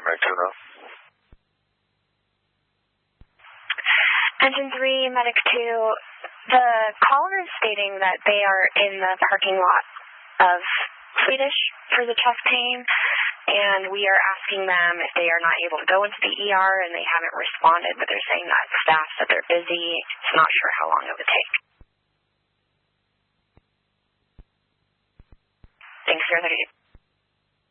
Medic 2 now. Engine 3, Medic 2, the caller is stating that they are in the parking lot of Swedish for the chest pain, and we are asking them if they are not able to go into the ER, and they haven't responded, but they're saying that staff said they're busy, so not sure how long it would take. Thanks, 038.